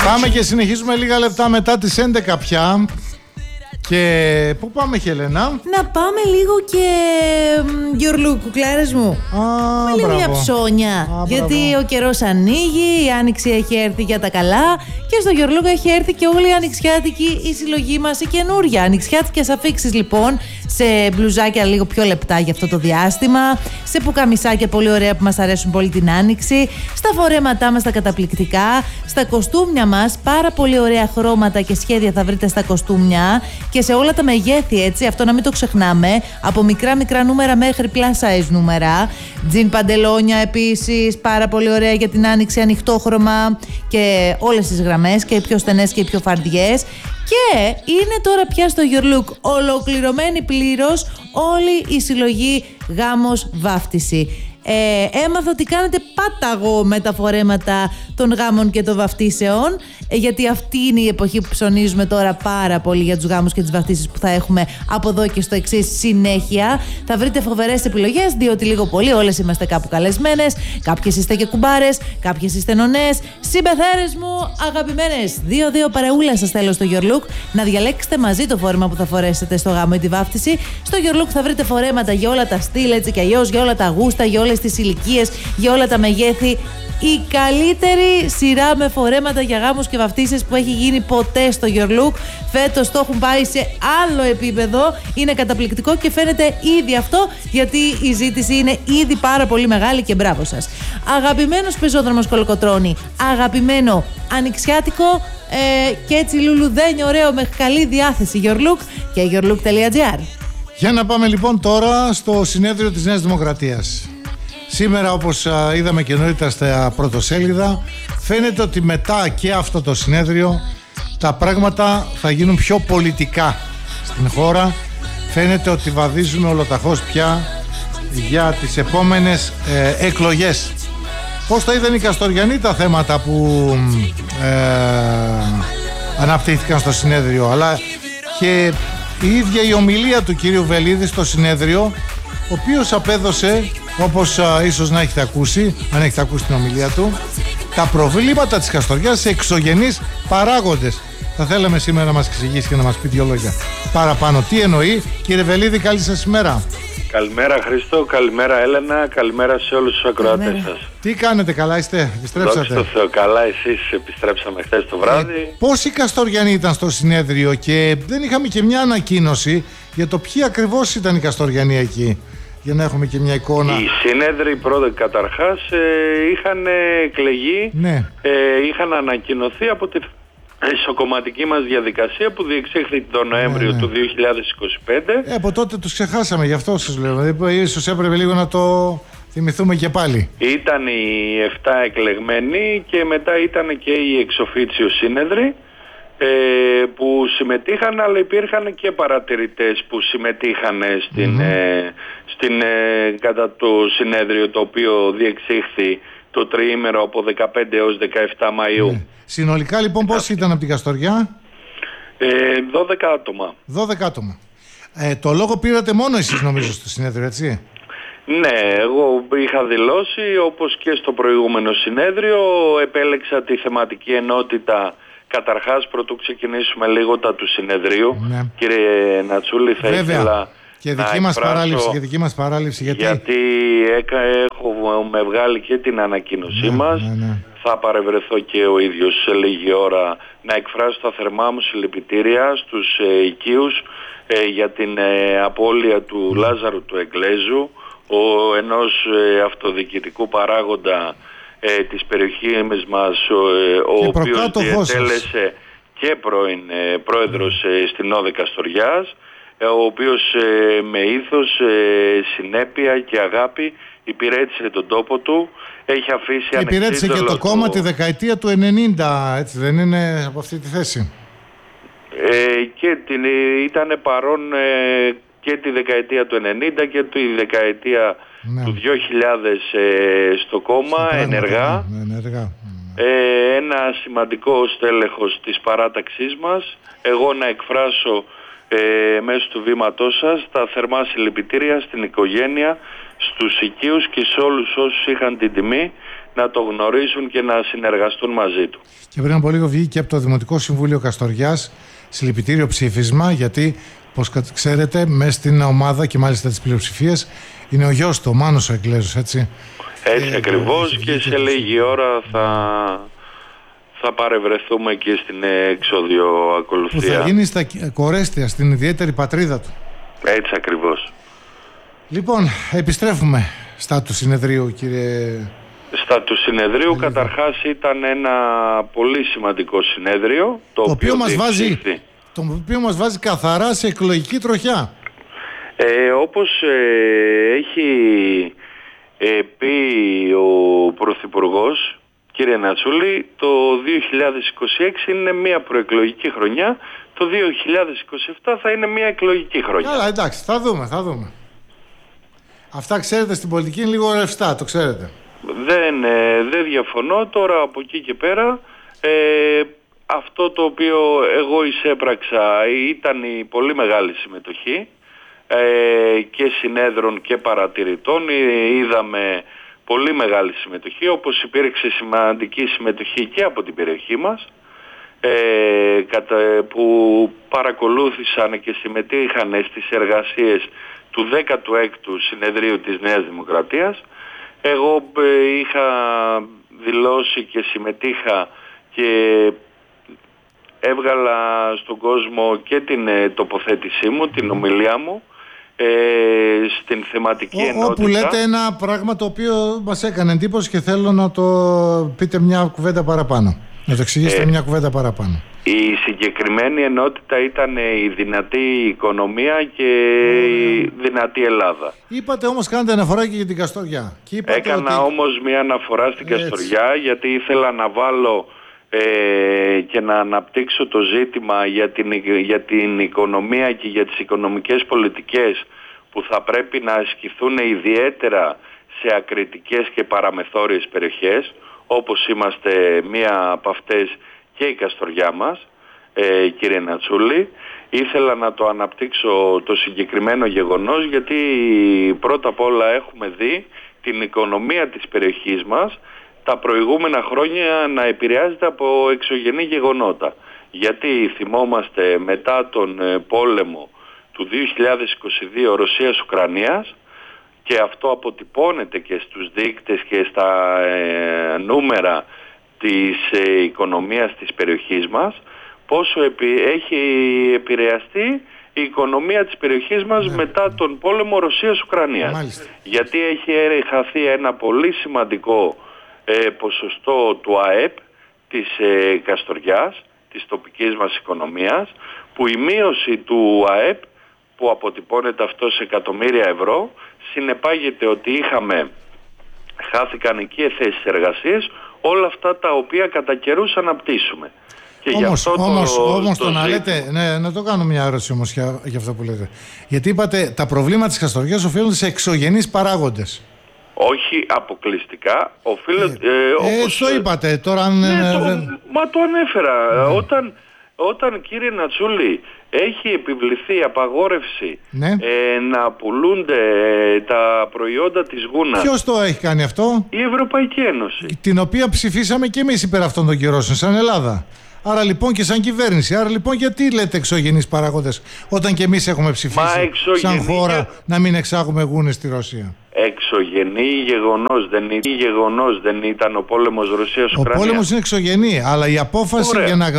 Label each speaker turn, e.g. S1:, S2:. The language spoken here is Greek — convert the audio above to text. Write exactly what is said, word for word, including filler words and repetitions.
S1: Πάμε και συνεχίζουμε λίγα λεπτά μετά τις έντεκα πια. Και πού πάμε, Χελένα?
S2: Να πάμε λίγο και γιορλού, κουκλάρες μου.
S1: Α,
S2: με λίγο μια ψώνια.
S1: Α,
S2: γιατί
S1: μπράβο.
S2: ο καιρός ανοίγει, η άνοιξη έχει έρθει για τα καλά. Και στο γιορλούκ έχει έρθει και όλη η ανοιξιάτικη η συλλογή μας, η καινούρια. Ανοιξιάτικες αφίξεις λοιπόν, σε μπλουζάκια λίγο πιο λεπτά για αυτό το διάστημα, σε πουκαμισάκια πολύ ωραία που μας αρέσουν πολύ την άνοιξη, στα φορέματά μας τα καταπληκτικά, στα κοστούμια μας πάρα πολύ ωραία χρώματα και σχέδια θα βρείτε στα κοστούμια. Και σε όλα τα μεγέθη, έτσι, αυτό να μην το ξεχνάμε. Από μικρά μικρά νούμερα μέχρι plus size νούμερα. Τζιν παντελόνια επίσης, πάρα πολύ ωραία για την άνοιξη, ανοιχτόχρωμα και όλες τις γραμμές, και οι πιο στενές και οι πιο φαρδιές. Και είναι τώρα πια στο Your Look ολοκληρωμένη πλήρως όλη η συλλογή γάμος βάφτιση. Ε, έμαθα ότι κάνετε πάταγο με τα φορέματα των γάμων και των βαφτίσεων, ε, γιατί αυτή είναι η εποχή που ψωνίζουμε τώρα πάρα πολύ για τους γάμους και τις βαφτίσεις που θα έχουμε από εδώ και στο εξής συνέχεια. Θα βρείτε φοβερές επιλογές, διότι λίγο πολύ όλες είμαστε κάπου καλεσμένες. Κάποιες είστε και κουμπάρες, κάποιες είστε νονές. Συμπεθέρες μου αγαπημένες, δύο-δύο παρεούλα σας θέλω στο Your Look. Να διαλέξετε μαζί το φόρεμα που θα φορέσετε στο γάμο ή τη βάφτιση. Στο Your Look θα βρείτε φορέματα για όλα τα στυλ, έτσι κι αλλιώς, για όλα τα γούστα, για όλες τις ηλικίες, για όλα τα μεγέθη. Η καλύτερη σειρά με φορέματα για γάμους και βαφτίσεις που έχει γίνει ποτέ στο Your Look. Φέτος το έχουν πάει σε άλλο επίπεδο. Είναι καταπληκτικό και φαίνεται ήδη αυτό, γιατί η ζήτηση είναι ήδη πάρα πολύ μεγάλη και μπράβο σας. Αγαπημένος πεζόδρομος Κολοκοτρώνη, αγαπημένο ανοιξιάτικο ε, και έτσι λουλουδένιο ωραίο με καλή διάθεση Your Look και yourlook τελεία gr.
S1: Για να πάμε λοιπόν τώρα στο συνέδριο της Νέας Δημοκρατίας. Σήμερα, όπως είδαμε και νωρίτερα στα πρωτοσέλιδα, φαίνεται ότι μετά και αυτό το συνέδριο τα πράγματα θα γίνουν πιο πολιτικά στην χώρα. Φαίνεται ότι βαδίζουμε ολοταχώς πια για τις επόμενες ε, εκλογές. Πώς τα είδαν οι Καστοριανοί τα θέματα που ε, αναπτύχθηκαν στο συνέδριο, αλλά και η ίδια η ομιλία του κυρίου Βελίδη στο συνέδριο, ο οποίος απέδωσε, όπως α, ίσως να έχετε ακούσει, αν έχετε ακούσει την ομιλία του, τα προβλήματα της Καστοριάς σε εξωγενείς παράγοντες. Θα θέλαμε σήμερα να μας εξηγήσει και να μας πει δύο λόγια παραπάνω. Τι εννοεί? Κύριε Βελίδη, καλή σας ημέρα.
S3: Καλημέρα Χρήστο, καλημέρα Έλενα, καλημέρα σε όλους τους ακροατές σας.
S1: Τι κάνετε, καλά είστε, επιστρέψατε?
S3: Δόξα τω Θεώ, καλά, εσείς επιστρέψαμε χθες το βράδυ.
S1: Ε, πόσοι Καστοριανοί ήταν στο συνέδριο και δεν είχαμε και μια ανακοίνωση για το ποιοι ακριβώς ήταν οι Καστοριανοί εκεί, για να έχουμε και μια εικόνα?
S3: Οι συνέδριοι πρώτα καταρχάς ε, είχαν εκλεγεί,
S1: ναι.
S3: ε, είχαν ανακοινωθεί από τη ισοκομματική μας διαδικασία που διεξήχθη τον Νοέμβριο ναι, ναι. του δύο χιλιάδες είκοσι πέντε.
S1: Ε, από τότε τους ξεχάσαμε, γι' αυτό σας λέω. Δηλαδή, ίσως έπρεπε λίγο να το θυμηθούμε και πάλι.
S3: Ήταν οι εφτά εκλεγμένοι και μετά ήταν και οι εξοφίτσιο σύνεδροι ε, που συμμετείχαν, αλλά υπήρχαν και παρατηρητές που συμμετείχαν στην, mm-hmm. ε, στην, ε, κατά το συνέδριο το οποίο διεξήχθη το τριήμερο από δεκαπέντε έως δεκαεπτά Μαΐου. Ναι.
S1: Συνολικά λοιπόν πόσοι ήταν από την Καστοριά?
S3: Ε, δώδεκα άτομα.
S1: δώδεκα άτομα. Ε, το λόγο πήρατε μόνο εσείς νομίζω στο συνέδριο, έτσι?
S3: Ναι, εγώ είχα δηλώσει, όπως και στο προηγούμενο συνέδριο, επέλεξα τη θεματική ενότητα. Καταρχάς, πρωτού ξεκινήσουμε λίγο τα του συνεδρίου, ναι. Κύριε Νατσούλη, θα
S1: Βέβαια.
S3: ήθελα
S1: και δική μας παράληψη, και δική μας παράληψη, γιατί,
S3: γιατί έκα, έχω με βγάλει και την ανακοίνωσή ναι, μας. Ναι, ναι. Θα παρευρεθώ και ο ίδιος σε λίγη ώρα να εκφράσω τα θερμά μου συλληπιτήρια στους ε, οικείους ε, για την ε, απώλεια του mm. Λάζαρου του Εγγλέζου, ο, ενός ε, αυτοδιοικητικού παράγοντα ε, της περιοχής μας, ο, ε, ο οποίος διετέλεσε και πρώην ε, πρόεδρος ε, στην Όδε Καστοριάς, ε, ο οποίος ε, με ήθος, ε, συνέπεια και αγάπη υπηρέτησε τον τόπο του. Έχει αφήσει ανεξίτηλο.
S1: Υπηρέτησε και το κόμμα τη δεκαετία του ενενήντα, έτσι δεν είναι, από αυτή τη θέση?
S3: Ε, και την, ήταν παρόν ε, και τη δεκαετία του ενενήντα και τη δεκαετία ναι. του δύο χιλιάδες ε, στο κόμμα, στο ενεργά.
S1: Ναι, ενεργά.
S3: Ε, ένα σημαντικό στέλεχος της παράταξής μας. Εγώ να εκφράσω ε, μέσω του βήματός σας τα θερμά συλληπιτήρια στην οικογένεια, στους οικείους και σε όλους όσους είχαν την τιμή να το γνωρίσουν και να συνεργαστούν μαζί του.
S1: Και πριν από λίγο βγήκε και από το Δημοτικό Συμβούλιο Καστοριάς συλληπιτήριο ψήφισμα, γιατί, όπως ξέρετε, μέσα στην ομάδα και μάλιστα τις πλειοψηφίες είναι ο γιος του, ο Μάνος ο Εγκλέζος, έτσι.
S3: Έτσι ε, ακριβώς
S1: ε,
S3: και σε λίγη ώρα θα, θα παρευρεθούμε και στην εξόδιο ακολουθία.
S1: Που θα γίνει στα Κορέστια, στην ιδιαίτερη πατρίδα του.
S3: Έτσι ακριβώς.
S1: Λοιπόν, επιστρέφουμε στα του συνεδρίου, κύριε...
S3: Στα του συνεδρίου Ελίδα. Καταρχάς ήταν ένα πολύ σημαντικό συνέδριο, το, το οποίο,
S1: μας βάζει, το οποίο μας βάζει καθαρά σε εκλογική τροχιά.
S3: Ε, όπως ε, έχει ε, πει ο Πρωθυπουργός, κύριε Νατσούλη, το δύο χιλιάδες είκοσι έξι είναι μια προεκλογική χρονιά, το δύο χιλιάδες είκοσι επτά θα είναι μια εκλογική χρονιά.
S1: Καλά, εντάξει, θα δούμε, θα δούμε. Αυτά ξέρετε στην πολιτική είναι λίγο ρευστά, το ξέρετε.
S3: Δεν, ε, δεν διαφωνώ. Τώρα από εκεί και πέρα ε, αυτό το οποίο εγώ εισέπραξα ήταν η πολύ μεγάλη συμμετοχή ε, και συνέδρων και παρατηρητών. Είδαμε πολύ μεγάλη συμμετοχή, όπως υπήρξε σημαντική συμμετοχή και από την περιοχή μας ε, που παρακολούθησαν και συμμετείχαν στις εργασίες του δέκατου έκτου συνεδρίου της Νέας Δημοκρατίας. Εγώ είχα δηλώσει και συμμετείχα και έβγαλα στον κόσμο και την τοποθέτησή μου, την ομιλία μου ε, στην θεματική
S1: Ό,
S3: ενότητα.
S1: Όπου λέτε ένα πράγμα το οποίο μας έκανε εντύπωση και θέλω να το πείτε μια κουβέντα παραπάνω. Να το εξηγήσετε ε, μια κουβέντα παραπάνω.
S3: Η συγκεκριμένη ενότητα ήταν η δυνατή οικονομία και η δυνατή Ελλάδα.
S1: Είπατε όμως, κάνετε αναφορά και για την Καστοριά. Και
S3: Έκανα
S1: ότι...
S3: όμως μια αναφορά στην
S1: Έτσι.
S3: Καστοριά, γιατί ήθελα να βάλω ε, και να αναπτύξω το ζήτημα για την, για την οικονομία και για τις οικονομικές πολιτικές που θα πρέπει να ασκηθούν ιδιαίτερα σε ακριτικές και παραμεθόριες περιοχές, όπως είμαστε μία από αυτές και η Καστοριά μας, ε, κύριε Νατσούλη. Ήθελα να το αναπτύξω το συγκεκριμένο γεγονός, γιατί πρώτα απ' όλα έχουμε δει την οικονομία της περιοχής μας τα προηγούμενα χρόνια να επηρεάζεται από εξωγενή γεγονότα. Γιατί θυμόμαστε μετά τον πόλεμο του δύο χιλιάδες είκοσι δύο Ρωσίας-Ουκρανίας, και αυτό αποτυπώνεται και στους δείκτες και στα ε, νούμερα της ε, οικονομίας της περιοχής μας, πόσο επι, έχει επηρεαστεί η οικονομία της περιοχής μας ναι. μετά τον πόλεμο Ρωσίας-Ουκρανίας. Μάλιστα. Γιατί έχει χαθεί ένα πολύ σημαντικό ε, ποσοστό του ΑΕΠ της ε, Καστοριάς, της τοπικής μας οικονομίας, που η μείωση του ΑΕΠ, που αποτυπώνεται αυτό σε εκατομμύρια ευρώ, συνεπάγεται ότι είχαμε, χάθηκαν εκεί θέσεις εργασίες, όλα αυτά τα οποία κατά καιρούς αναπτύσσουμε. Και
S1: όμως,
S3: γι' αυτό
S1: όμως,
S3: το,
S1: όμως
S3: το
S1: το να λέτε, ναι, να το κάνω μια ερώτηση όμως για, για αυτό που λέτε. Γιατί είπατε τα προβλήματα της Καστοριάς οφείλονται σε εξωγενείς παράγοντες.
S3: Όχι αποκλειστικά, οφείλονται...
S1: Ε, ε, όπως, το είπατε τώρα...
S3: Ναι,
S1: ε,
S3: το,
S1: ε,
S3: μα το ανέφερα.
S1: Ναι.
S3: Όταν, όταν κύριε Νατσούλη έχει επιβληθεί απαγόρευση
S1: ναι.
S3: ε, να πουλούνται τα προϊόντα της γούνας.
S1: Ποιος το έχει κάνει αυτό?
S3: Η Ευρωπαϊκή Ένωση.
S1: Την οποία ψηφίσαμε και εμείς υπέρ αυτών των κυρώσεων σαν Ελλάδα. Άρα λοιπόν και σαν κυβέρνηση. Άρα λοιπόν γιατί λέτε εξωγενείς παράγοντες όταν και εμείς έχουμε ψηφίσει εξωγενή... σαν χώρα να μην εξάγουμε γούνες στη Ρωσία?
S3: Εξωγενή γεγονός δεν, γεγονός δεν ήταν ο πόλεμος Ρωσίας-Ουκρανίας.
S1: Ο πόλεμος είναι εξωγενή, αλλά η απόφαση Ωραία. για να